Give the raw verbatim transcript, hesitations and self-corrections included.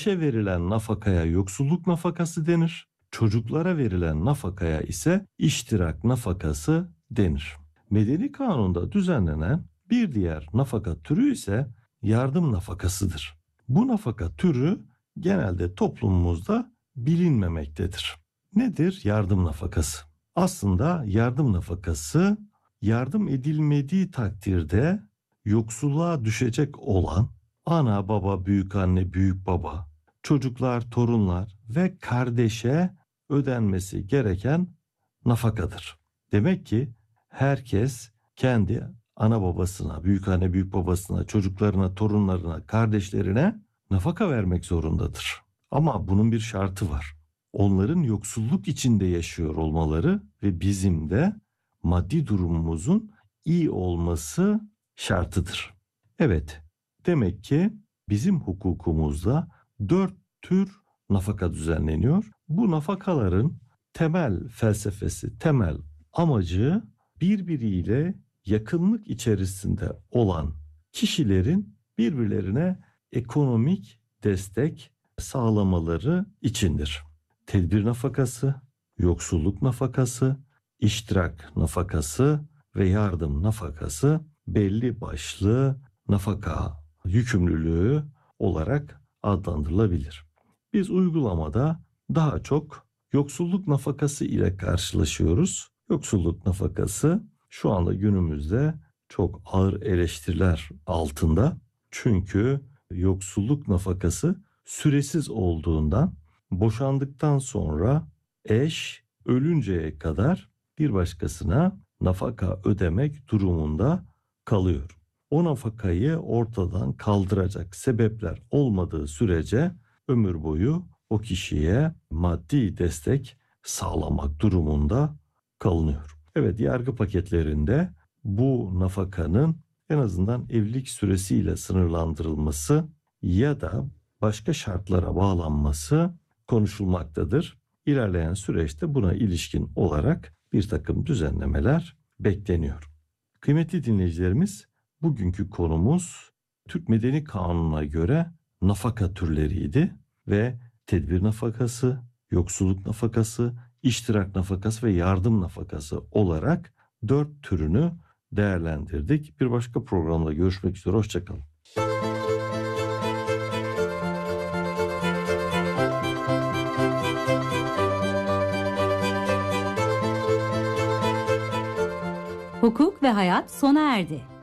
Eşe verilen nafakaya yoksulluk nafakası denir. Çocuklara verilen nafakaya ise iştirak nafakası denir. Medeni kanunda düzenlenen bir diğer nafaka türü ise yardım nafakasıdır. Bu nafaka türü genelde toplumumuzda bilinmemektedir. Nedir yardım nafakası? Aslında yardım nafakası yardım edilmediği takdirde yoksulluğa düşecek olan ana, baba, büyük anne, büyük baba, çocuklar, torunlar ve kardeşe ödenmesi gereken nafakadır. Demek ki herkes kendi ana babasına, büyük anne, büyük babasına, çocuklarına, torunlarına, kardeşlerine nafaka vermek zorundadır. Ama bunun bir şartı var. Onların yoksulluk içinde yaşıyor olmaları ve bizim de maddi durumumuzun iyi olması şartıdır. Evet, demek ki bizim hukukumuzda dört tür nafaka düzenleniyor. Bu nafakaların temel felsefesi, temel amacı birbiriyle yakınlık içerisinde olan kişilerin birbirlerine ekonomik destek sağlamaları içindir. Tedbir nafakası, yoksulluk nafakası, iştirak nafakası ve yardım nafakası belli başlı nafaka yükümlülüğü olarak adlandırılabilir. Biz uygulamada daha çok yoksulluk nafakası ile karşılaşıyoruz. Yoksulluk nafakası şu anda günümüzde çok ağır eleştiriler altında. Çünkü yoksulluk nafakası süresiz olduğundan boşandıktan sonra eş ölünceye kadar bir başkasına nafaka ödemek durumunda kalıyor. O nafakayı ortadan kaldıracak sebepler olmadığı sürece ömür boyu o kişiye maddi destek sağlamak durumunda kalınıyor. Evet, yargı paketlerinde bu nafakanın en azından evlilik süresiyle sınırlandırılması ya da başka şartlara bağlanması konuşulmaktadır. İlerleyen süreçte buna ilişkin olarak bir takım düzenlemeler bekleniyor. Kıymetli dinleyicilerimiz, bugünkü konumuz Türk Medeni Kanunu'na göre nafaka türleriydi ve tedbir nafakası, yoksulluk nafakası, iştirak nafakası ve yardım nafakası olarak dört türünü değerlendirdik. Bir başka programda görüşmek üzere, hoşçakalın. Hukuk ve Hayat sona erdi.